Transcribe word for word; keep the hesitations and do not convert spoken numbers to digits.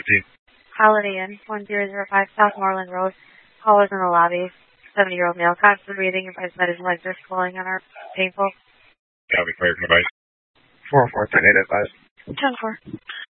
proceed. Holiday Inn, one zero zero five South Moreland Road. Callers in the lobby. seventy-year-old male, constant breathing, advised that his legs are swelling and are painful. Copy, fire from advice. four four ten eight advised. ten four.